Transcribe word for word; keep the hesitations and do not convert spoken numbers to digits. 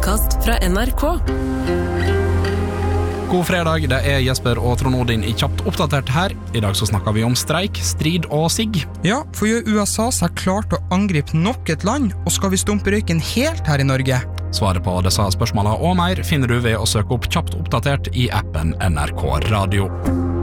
podcast fra N R K. God fredag, det er Jesper og Trond Odin i Kjapt oppdatert her. I dag så snakker vi om streik, strid og sigg. Ja, for gjør U S A seg klart å angripe nok et land, og skal vi stumpe røyken helt her i Norge? Svaret på disse spørsmålene og mer finner du ved å søke opp Kjapt oppdatert i appen N R K Radio.